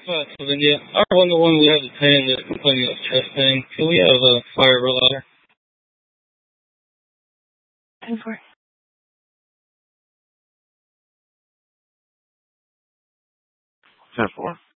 So then, yeah, our one, the one we have is pain that's complaining of chest pain. Can we have a fire relighter? 10-4. 10-4.